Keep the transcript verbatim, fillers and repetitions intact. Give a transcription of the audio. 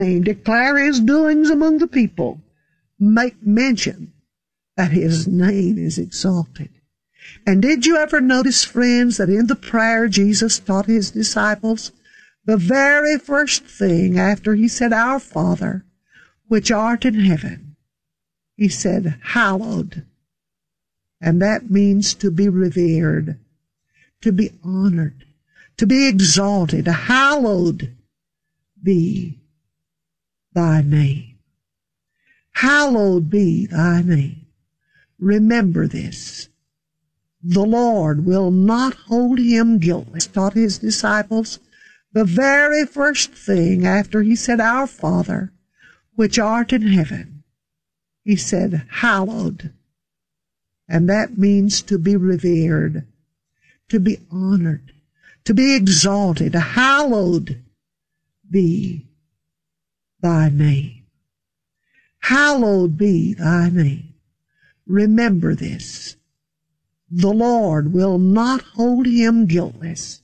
declare his doings among the people, make mention that his name is exalted. And did you ever notice, friends, that in the prayer Jesus taught his disciples, the very first thing after he said, Our Father, which art in heaven, he said, hallowed. And that means to be revered, to be honored, to be exalted. Hallowed be thy name. Hallowed be thy name. Remember this. The Lord will not hold him guiltless. Taught his disciples the very first thing after he said, Our Father, which art in heaven, he said, hallowed. And that means to be revered, to be honored, to be exalted. Hallowed be thy name. Hallowed be thy name. Remember this. The Lord will not hold him guiltless.